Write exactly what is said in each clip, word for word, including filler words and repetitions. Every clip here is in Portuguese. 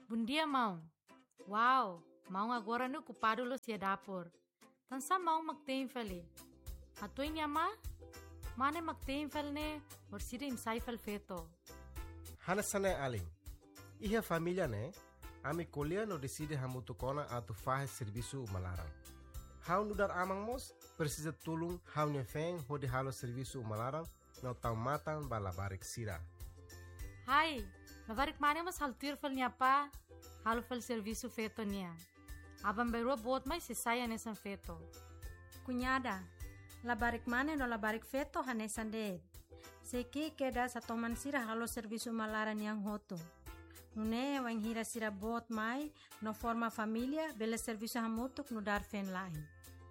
Bom dia, mão. Uau, mão agora no ocupado lo sia dapur. Tansa mão magtein fali. Atoy niya ma? Mane magtein fal ne or sida insay fal feto. Hanasane aling. Iha família ne? Ami colher no decide hamutukona atu fahe serviço malaran. Hau nudar amang mos precisa tulung hau nefeng hodi halo serviço malaran no tau matan balabarik sira. Hai, labarik mane mas haltir fal niya pa? Halo fal serviço feto niya. Abang berua bot mai sisaya nesan feto. Cunhada, labarik mane no labarik feto hanesan de. Seki keda sa toman sira halo serviço malaran yang hoto. Nune wang hira sira bot mai no forma família bele serviço hamutuk no dar fen lain.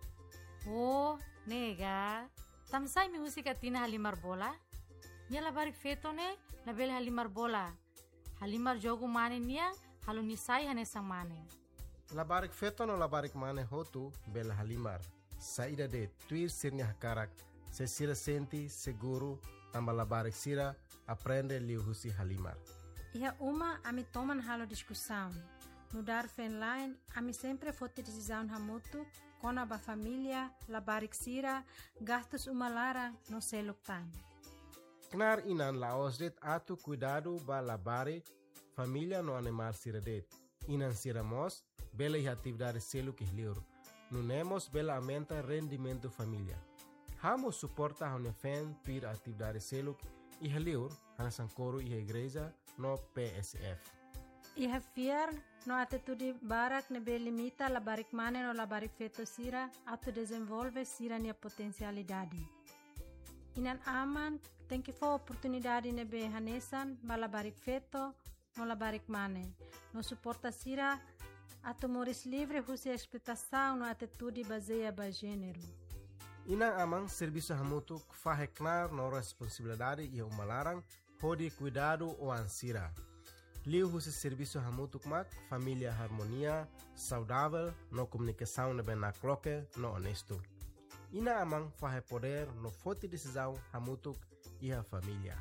Oh, nega. Tamsay mi husika tina halimar bola? Nia labarik feto ne na bele halimar bola. Halimar jogo mane niya halo nisay hanesang mane. Labarik feto no labarik mane hotu bela halimar. Saída de tuir sirnya hakarak. Se sira senti seguro tamba labarik sira aprende liu husi halimar. Iha uma ami toman halo discussão. No dar fen line, ami sempre fote decisão hamutu, kona ba família, labarik sira, gastos umalara no seluk time. Knar inan laosdet atu cuidado ba labari família no animal sira det. Inan sira mos, bela iha atividade seluk ihliur. Nunemos bela aumenta rendimento família. Hamo suporta hone fen pir atividade seluk ihliur, hanasan coro iha igreja no P S F. Iha fiar no atitude barak nebe limita labarik mane no labarik feto sira atu desenvolve sira nia potencialidade. Inan aman tem que for oportunidade nebe hanesan ba labarik feto no labarik mane. No suporta sira atu moris livre husi explotação no atitude baseia ba gênero. Inang amang serviço hamutuk faheknar no responsabilidade e umalarang hodi cuidado o ansira. Liu husi serviço hamutuk mak família harmonia, saudável, no comunicação nebe na cloque, no honesto. Ina amang fahe poder no forte decisão hamutuk e a família.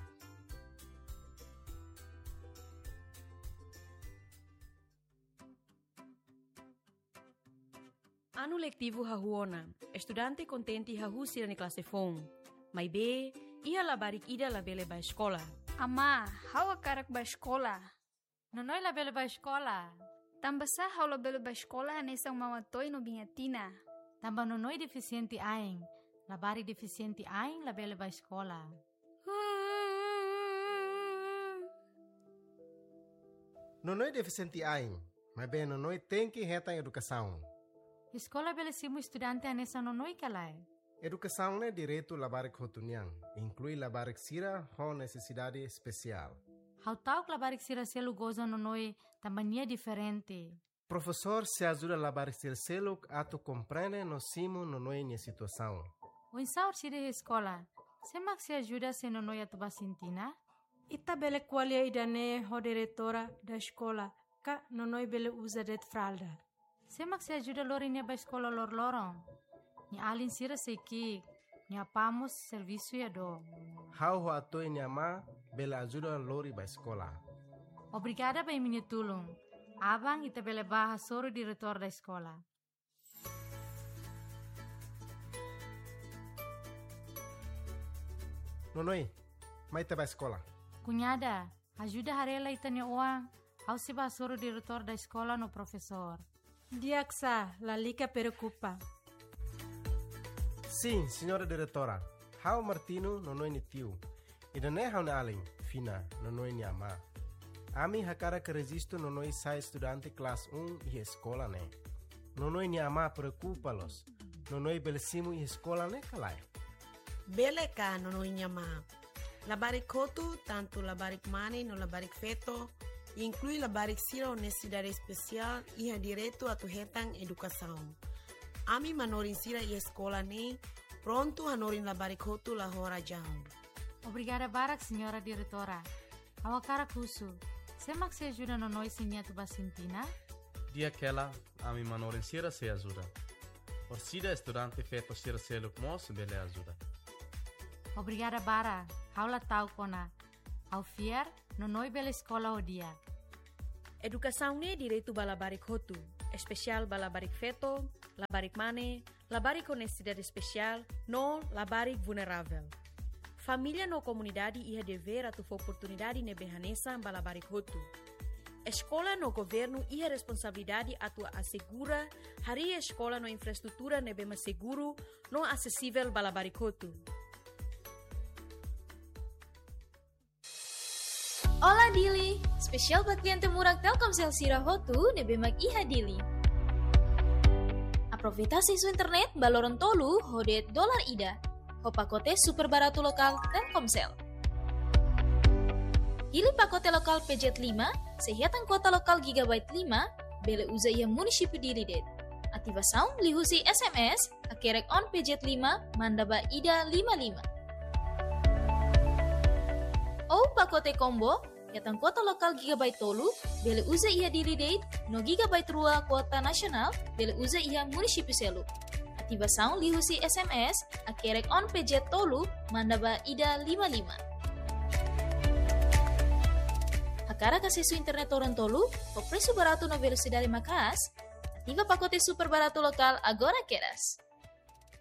Ano letivo hahuona, estudante contente hahu sira ni klase fong. Mai be, iha labarik ida labele ba escola. Ama, hawa karak ba escola? Nonoy labele ba escola? Tambasa hawa labele ba escola hanesang mamatoy no bingatina. Tamba nonoy deficiente aing. Labari deficiente aing labele ba escola. Nonoy deficiente aing, mas bem nonoy tem que reta educação. Escola bele simu estudante anesa nonoy kalay. Educação é direito labarik hotuniang, inclui labarik sira com necessidade especial. How tau labarik sira selu goza nonoy tambania diferente. Professor se ajuda labarik sira selu atu compreende no simo nonoy nia situação. O insaur sira escola, semak se ajuda se nonoy atuba sintina? Ita bele qualia idane ho diretora da escola, ka nonoy bele usa det fralda. Semak se ajuda lori nia ba escola lor lorong. Ni alin sira seki, ni apamos serviço ya do. How ho atoi nia ma bele ajuda lori ba escola. Obrigada ba minha tulung. Abang ita bele baha soro diretor da escola. Nonoi, mai te ba escola. Cunhada, ajuda harela ita nia uang. Au se ba soro diretor da escola no professor. Diaksa, la lica preocupa. Sim, senhora diretora. How Martino nonoi ni tiu. Ida ne how na aling, fina, nonoi ni ama. Ami hakara que registro nonoi sai estudante classe um e escola ne. Nonoi ni ama preocupa-los. Nonoi belesimu e escola ne kalai. Bele ka nonoi ni ama. Labarik hotu, tanto labarik mane no labarik feto, inclui labarik sira o necessidade especial e a direito a tu hetang educação. Ami manorin sira e escola ne, pronto hanorin labarik hotu la hora jam. Obrigada barak, senhora diretora. Awakara kusu. Semak se ajuda nonoy sinha tuba sintina? Dia aquela, ami manorin sira se ajuda. Por sida estudante feto sira seluk mos bele ajuda. Obrigada bara. Haula tau kona. Au fier, nonoy bele escola o dia. Edukasaune direito bala barik hotu, especial bala barik feto, la barik mane, la barik honestidade especial, no la barik vulnerável. Família no comunidade ia dever atu oportunidade ne behanesa bala barik hotu. Escola no governo ia responsabilidade atu assegura hari escola no infraestrutura ne bema seguro no acessível bala barik hotu. Olá Dili, spesial buat klien temurang Telkomsel Sira Hotu nebe mag iha Dili. Aproveita isu internet baloron tolu hodet dolar ida. Ho pakote super baratu lokal Telkomsel. Pilih pakote lokal P J lima, sehatan kuota lokal gigabyte lima, bele uza iha munisipi Dili det. Aktivasaun lihusi S M S, akerek on P J lima, mandaba ida lima lima. Oh pakote combo, yatang kuota lokal gigabyte tolu, bele uza iha Dili date, no gigabyte rua kuota nasional, bele uza iha munisipi selu. Aktivasaun lihusi S M S, akerek on P J tolu, mandaba ida lima lima. Akara kasesu internet orang tolu, o preço barato no velocidade makas, ativa pacote super barato lokal agora queras.